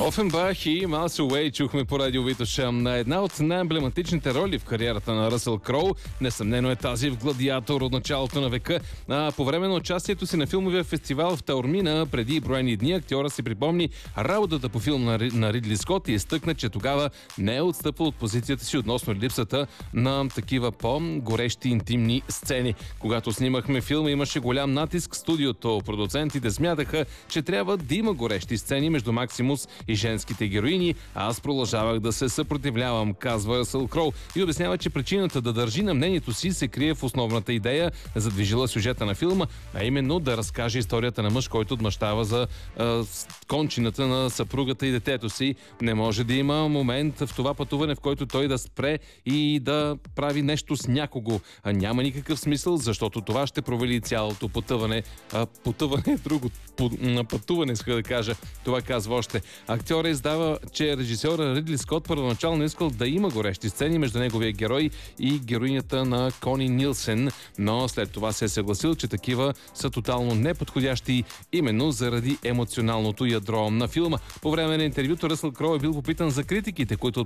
Офенбах и Miles Away чухме по радио Витоша. На една от най-емблематичните роли в кариерата на Ръсъл Кроу несъмнено е тази в Гладиатор от началото на века. По време на участието си на филмовия фестивал в Таурмина преди броени дни актьора си припомни работата по филм на Ридли Скот и изтъкна, че тогава не е отстъпвал от позицията си относно липсата на такива по-горещи интимни сцени. Когато снимахме филма, имаше голям натиск. Студиото, продуцентите смятаха, че трябва да има горещи сцени между Максимус и женските героини, а аз продължавах да се съпротивлявам, казва Ръсъл Кроу и обяснява, че причината да държи на мнението си се крие в основната идея, задвижила сюжета на филма, а именно да разкаже историята на мъж, който отмъщава за кончината на съпругата и детето си. Не може да има момент в това пътуване, в който той да спре и да прави нещо с някого. Няма никакъв смисъл, защото това ще провали цялото пътуване. Пътуване е друго. Пътуване, иска да кажа. Това казва още. Актьора издава, че режисьора Ридли Скот първоначално искал да има горещи сцени между неговия герой и героинята на Кони Нилсен, но след това се е съгласил, че такива са тотално неподходящи именно заради емоционалното ядро на филма. По време на интервюто Ръсъл Кроу е бил попитан за критиките, които